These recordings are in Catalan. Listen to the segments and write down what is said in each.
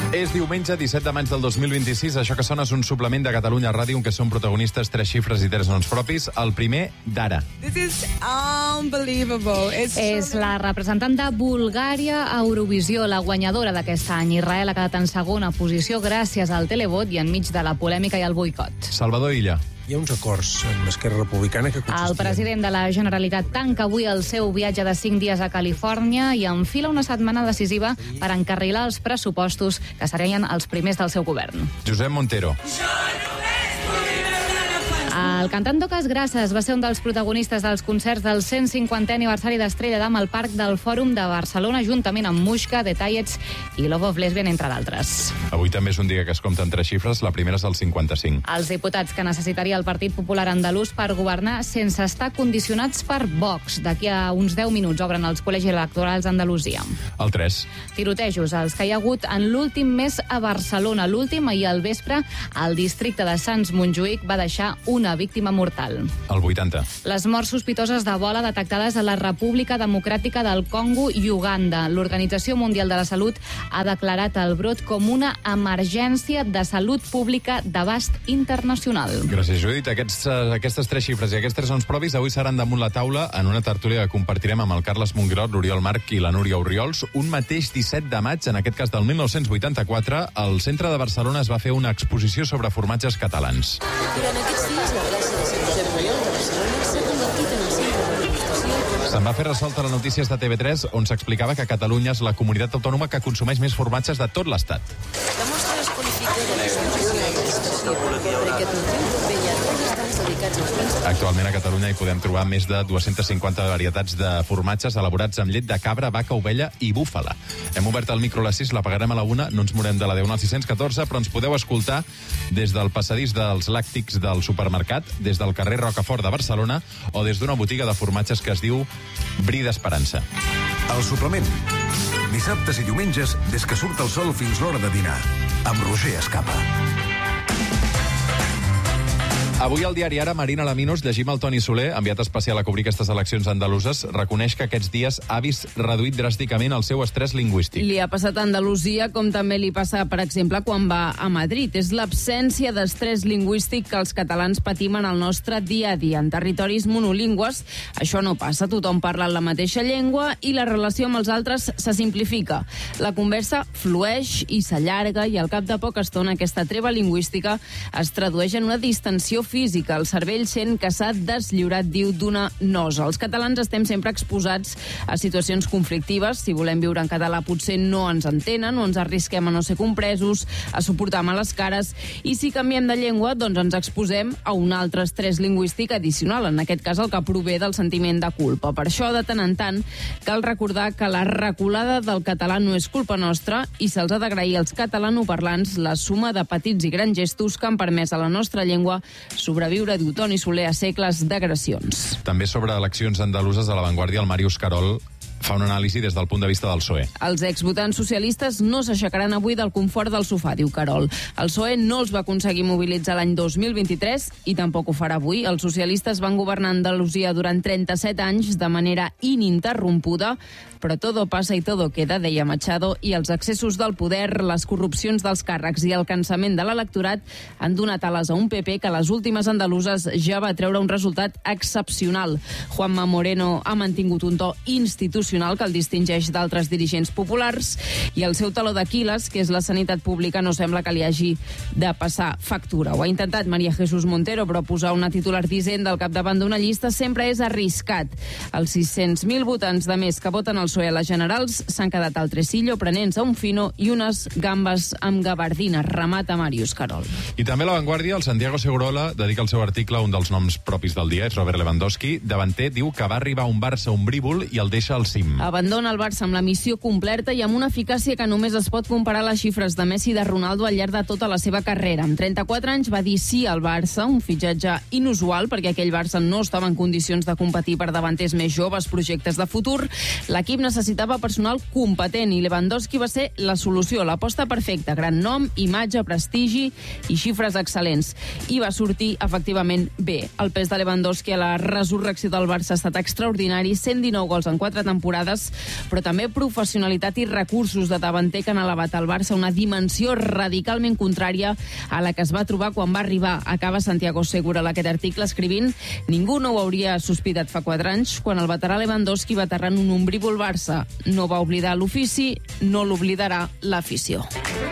És diumenge 17 de maig del 2026. Això que sona és un suplement de Catalunya Ràdio en què són protagonistes 3 xifres i 3 noms propis. El primer, d'ara. This is unbelievable. És la representant de Bulgària a Eurovisió, la guanyadora d'aquest any. Israel ha quedat en segona posició gràcies al televot i enmig de la polèmica i el boicot. Salvador Illa. Hi ha uns acords amb l'Esquerra Republicana que consistien... El president de la Generalitat tanca avui el seu viatge de 5 dies a Califòrnia i enfila una setmana decisiva per encarrilar els pressupostos que serien els primers del seu govern. Josep Montero. El cantant Docas Grasses va ser un dels protagonistes dels concerts del 150è aniversari d'Estrella Damm al Parc del Fòrum de Barcelona, juntament amb Muixca, The Tallets i Love of Lesbian, entre d'altres. Avui també és un dia que es compten 3 xifres, la primera és el 55. Els diputats que necessitaria el Partit Popular Andalús per governar sense estar condicionats per Vox. D'aquí a uns 10 minuts obren els col·legis electorals a Andalusia. El 3. Tirotejos, els que hi ha hagut en l'últim mes a Barcelona. L'últim, ahir al vespre, el districte de Sants Montjuïc va deixar una víctima mortal. El 80. Les morts sospitoses d'Ebola detectades a la República Democràtica del Congo i Uganda. L'Organització Mundial de la Salut ha declarat el brot com una emergència de salut pública d'abast internacional. Gràcies, Judit. Aquestes 3 xifres i aquests 3 noms propis avui seran damunt la taula en una tertúlia que compartirem amb el Carles Monguirot, l'Oriol Marc i la Núria Orriols. Un mateix 17 de maig, en aquest cas del 1984, al centre de Barcelona es va fer una exposició sobre formatges catalans. Durant aquests dies, la gràcia de Sant Josep Reial de Barcelona s'ha convertit en el centre de degustació. Se'n va fer ressò a les notícies de TV3, on s'explicava que Catalunya és la comunitat autònoma que consumeix més formatges de tot l'Estat. La mostra es qualifica de degustació i degustació. Per aquest motiu també hi ha 3 estants dedicats als vins. Actualment a Catalunya hi podem trobar més de 250 varietats de formatges elaborats amb llet de cabra, vaca, ovella i búfala. Hem obert el micro a les 6, l'apagarem a la 1, no ens morem de la 10 al 614, però ens podeu escoltar des del passadís dels làctics del supermercat, des del carrer Rocafort de Barcelona o des d'una botiga de formatges que es diu Bri d'Esperança. El suplement. Dissabtes i diumenges, des que surt el sol fins l'hora de dinar. Amb Roger Escapa. Avui al diari Ara, Marina Laminos, llegim el Toni Soler, enviat especial a cobrir aquestes eleccions andaluses, reconeix que aquests dies ha vist reduït dràsticament el seu estrès lingüístic. Li ha passat a Andalusia, com també li passa, per exemple, quan va a Madrid. És l'absència d'estrès lingüístic que els catalans patim en el nostre dia a dia. En territoris monolingües, això no passa. Tothom parla la mateixa llengua i la relació amb els altres se simplifica. La conversa flueix i s'allarga i al cap de poca estona aquesta treva lingüística es tradueix en una distensió física. El cervell sent que s'ha deslliurat, diu, d'una nosa. Els catalans estem sempre exposats a situacions conflictives. Si volem viure en català potser no ens entenen o ens arrisquem a no ser compresos, a suportar males cares, i si canviem de llengua, doncs ens exposem a un altre estrès lingüístic addicional, en aquest cas el que prové del sentiment de culpa. Per això, de tant en tant, cal recordar que la reculada del català no és culpa nostra i se'ls ha d'agrair als catalanoparlants la suma de petits i grans gestos que han permès a la nostra llengua sobreviure, diu Toni Soler, a segles d'agressions. També sobre eleccions andaluses, a La Vanguardia, el Màrius Carol fa una anàlisi des del punt de vista del PSOE. Els exvotants socialistes no s'aixecaran avui del confort del sofà, diu Carol. El PSOE no els va aconseguir mobilitzar l'any 2023 i tampoc ho farà avui. Els socialistes van governar Andalusia durant 37 anys de manera ininterrompuda, però todo pasa y todo queda, deia Machado, i els excessos del poder, les corrupcions dels càrrecs i el cansament de l'electorat han donat ales a un PP que a les últimes andaluses ja va treure un resultat excepcional. Juanma Moreno ha mantingut un to institucional que el distingeix d'altres dirigents populars i el seu taló d'Aquil·les, que és la sanitat pública, no sembla que li hagi de passar factura. Ho ha intentat María Jesús Montero, però posar una titular d'Hisenda al capdavant d'una llista sempre és arriscat. Els 600.000 votants de més que voten el PSOE a les generals s'han quedat al tresillo prenent-se un fino i unes gambes amb gabardina, remata Màrius Carol. I també a La Vanguardia, el Santiago Segurola dedica el seu article a un dels noms propis del dia, és Robert Lewandowski. Davanter diu que va arribar a un Barça ombrívol i el deixa al cim. Abandona el Barça amb la missió completa i amb una eficàcia que només es pot comparar a les xifres de Messi i de Ronaldo al llarg de tota la seva carrera. Amb 34 anys va dir sí al Barça, un fitxatge inusual perquè aquell Barça no estava en condicions de competir per davanters més joves, projectes de futur. L'equip necessitava personal competent i Lewandowski va ser la solució, l'aposta perfecta, gran nom, imatge, prestigi i xifres excel·lents. I va sortir, efectivament, bé. El pes de Lewandowski a la resurrecció del Barça ha estat extraordinari, 119 gols en 4 temporades, temporades, però també professionalitat i recursos de davanter que han elevat el Barça a una dimensió radicalment contrària a la que es va trobar quan va arribar. Acaba Santiago Segura aquest article escrivint: ningú no ho hauria sospitat fa 4 anys, quan el veterà Lewandowski va aterrar en un ombrívol Barça. No va oblidar l'ofici, no l'oblidarà l'afició.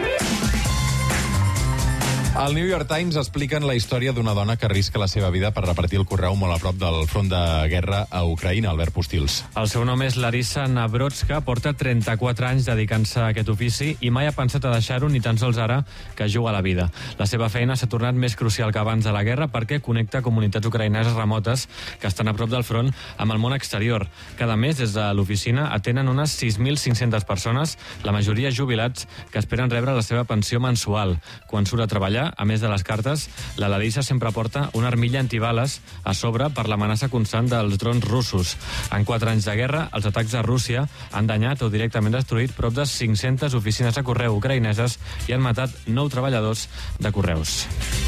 Al New York Times expliquen la història d'una dona que arrisca la seva vida per repartir el correu molt a prop del front de guerra a Ucraïna, Albert Postils. El seu nom és Larissa Nabrodska, porta 34 anys dedicant-se a aquest ofici i mai ha pensat a deixar-ho, ni tan sols ara que juga a la vida. La seva feina s'ha tornat més crucial que abans de la guerra perquè connecta comunitats ucraïneses remotes que estan a prop del front amb el món exterior. Cada mes, des de l'oficina, atenen unes 6.500 persones, la majoria jubilats, que esperen rebre la seva pensió mensual. Quan surt a treballar, a més de les cartes, la Larissa sempre porta una armilla antibales a sobre per l'amenaça constant dels drons russos. En 4 anys de guerra, els atacs a Rússia han danyat o directament destruït prop de 500 oficines de correu ucraïneses i han matat 9 treballadors de correus.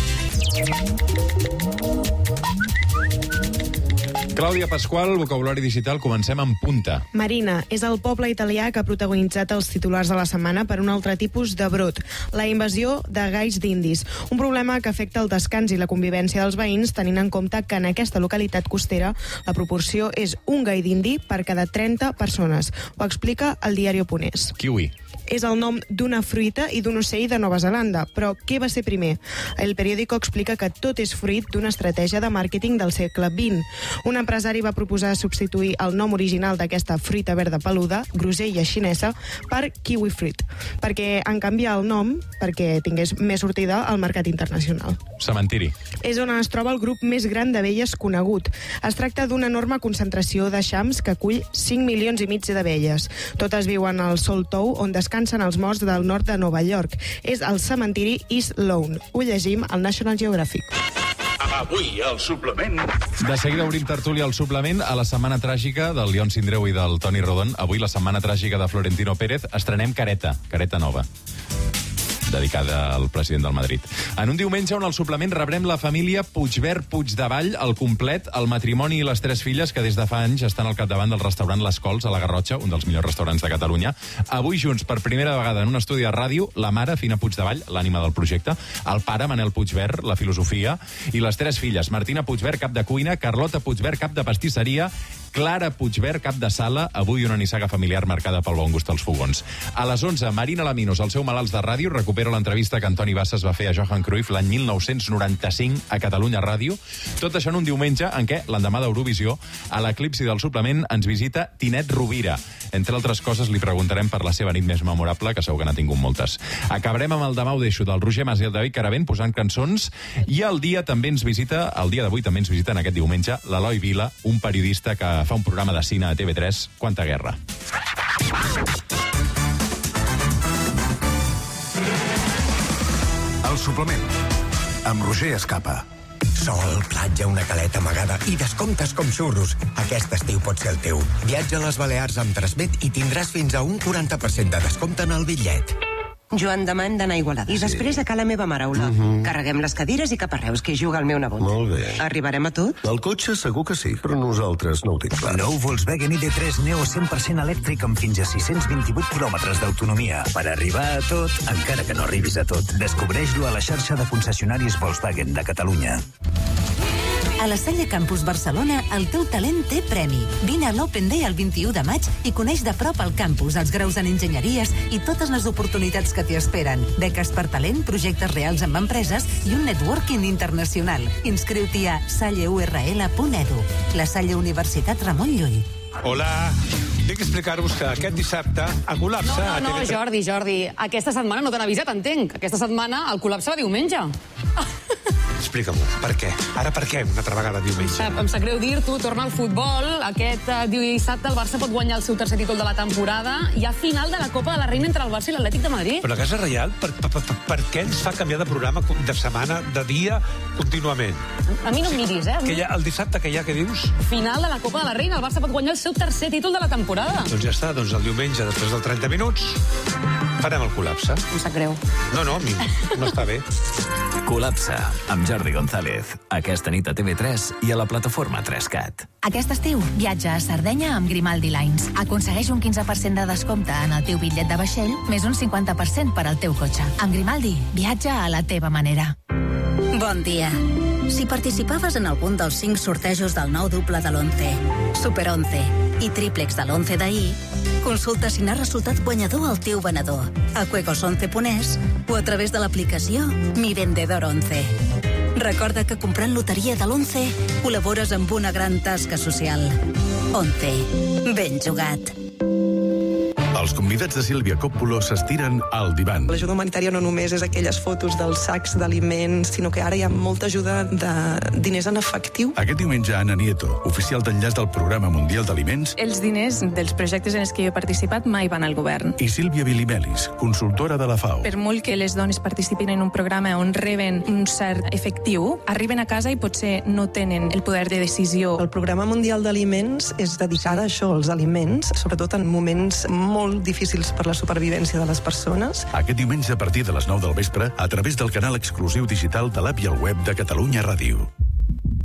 Clàudia Pasqual, vocabulari digital, comencem amb punta. Marina és el poble italià que ha protagonitzat els titulars de la setmana per un altre tipus de brot, la invasió de gais d'indis. Un problema que afecta el descans i la convivència dels veïns, tenint en compte que en aquesta localitat costera la proporció és un gai d'indi per cada 30 persones. Ho explica el diari Oponés. Kiwi. És el nom d'una fruita i d'un ocell de Nova Zelanda. Però què va ser primer? El periòdico explica que tot és fruit d'una estratègia de màrqueting del segle XX. Un empresari va proposar substituir el nom original d'aquesta fruita verda peluda, grosella xinesa, per kiwi fruit, perquè en canviar el nom perquè tingués més sortida al mercat internacional. Cementiri. És on es troba el grup més gran d'abelles conegut. Es tracta d'una enorme concentració d'eixams que acull 5,5 milions d'abelles. Totes viuen al Sol Tou, on descansen els morts del nord de Nova York. És el cementiri East Lawn. Ho llegim al National Geographic. Avui, al suplement... De seguida obrim tertúlia al suplement a la setmana tràgica del León Sindreu i del Toni Rodon. Avui, la setmana tràgica de Florentino Pérez. Estrenem careta nova, dedicada al president del Madrid. En un diumenge on al suplement rebrem la família Puigvert Puigdevall al complet, el matrimoni i les 3 filles que des de fa anys estan al capdavant del restaurant Les Cols a la Garrotxa, un dels millors restaurants de Catalunya. Avui junts, per primera vegada en un estudi de ràdio, la mare, Fina Puigdevall, l'ànima del projecte, el pare, Manel Puigvert, la filosofia, i les 3 filles, Martina Puigvert, cap de cuina, Carlota Puigvert, cap de pastisseria, Clara Puigvert, cap de sala, avui una nissaga familiar marcada pel bon gust als fogons. A les 11, Marina Laminos, el seu malalts de ràdio, recupera l'entrevista que Antoni Bassas va fer a Johan Cruyff l'any 1995 a Catalunya Ràdio. Tot això en un diumenge en què, l'endemà d'Eurovisió, a l'eclipsi del suplement ens visita Tinet Rovira. Entre altres coses, li preguntarem per la seva nit més memorable, que segur que n'ha tingut moltes. Acabarem amb el Demà ho deixo del Roger Mas i el David Caravent posant cançons, i el dia d'avui també ens visita en aquest diumenge l'Eloi Vila, un periodista que fa un programa de cine a TV3, Quanta guerra. El suplement, amb Roger Escapa. Sol, platja, una caleta amagada i descomptes com xurros. Aquest estiu pot ser el teu. Viatja a les Balears amb Transmet i tindràs fins a un 40% de descompte en el bitllet. Joan, demà hem d'anar a Igualada. I després a Cala Meva Maraula. Carreguem les cadires i cap a Reus, que hi juga el meu nebot. Molt bé. Arribarem a tot? El cotxe segur que sí, però nosaltres no ho tinc clar. Nou Volkswagen ID3 Neo 100% elèctric amb fins a 628 quilòmetres d'autonomia. Per arribar a tot, encara que no arribis a tot, descobreix-lo a la xarxa de concessionaris Volkswagen de Catalunya. A la Salle Campus Barcelona, el teu talent té premi. Vine a l'Open Day el 21 de maig i coneix de prop el campus, els graus en enginyeries i totes les oportunitats que t'hi esperen. Beques per talent, projectes reals amb empreses i un networking internacional. Inscriu-t'hi a salleurl.edu. La Salle Universitat Ramon Llull. Hola. Tinc que explicar-vos que aquest dissabte el col·lapse... No, Jordi. Aquesta setmana no t'han avisat, entenc. Aquesta setmana el col·lapse va diumenge. Explica-m'ho, per què? Ara per què una altra vegada diumenge? Em sap greu dir-t'ho, torna al futbol. Aquest dissabte el Barça pot guanyar el seu tercer títol de la temporada. Hi ha final de la Copa de la Reina entre el Barça i l'Atlètic de Madrid. Però la Casa Reial, per què ens fa canviar de programa de setmana, de dia, contínuament? A mi no em miris, El dissabte que hi ha, què dius? Final de la Copa de la Reina, el Barça pot guanyar el seu tercer títol de la temporada. Doncs ja està, el diumenge, després dels 30 minuts... Farem el col·lapse. Em sap greu. No, no està bé. Col·lapse, amb Jordi González. Aquesta nit a TV3 i a la plataforma 3CAT. Aquest estiu, viatja a Sardenya amb Grimaldi Lines. Aconsegueix un 15% de descompte en el teu bitllet de vaixell, més un 50% per al teu cotxe. Amb Grimaldi, viatja a la teva manera. Bon dia. Si participaves en algun dels 5 sortejos del nou doble de l'11, Super 11 i tríplex de l'11 d'ahir, consulta si n'ha resultat guanyador el teu venedor a juegos11.es o a través de l'aplicació Mi Vendedor 11. Recorda que comprant loteria de l'11 col·labores amb una gran tasca social. 11. Ben jugat. Els convidats de Sílvia Coppolo s'estiren al divan. L'ajuda humanitària no només és aquelles fotos dels sacs d'aliments, sinó que ara hi ha molta ajuda de diners en efectiu. Aquest diumenge, Ana Nieto, oficial d'enllaç del Programa Mundial d'Aliments, Els diners dels projectes en els que jo he participat mai van al govern. i Sílvia Bilimelis, consultora de la FAO. Per molt que les dones participin en un programa on reben un cert efectiu, arriben a casa i potser no tenen el poder de decisió. El Programa Mundial d'Aliments és dedicada a això, als aliments, sobretot en moments molt difícils per la supervivència de les persones. Aquest diumenge a partir de les 9 del vespre, a través del canal exclusiu digital de l'app i el web de Catalunya Ràdio.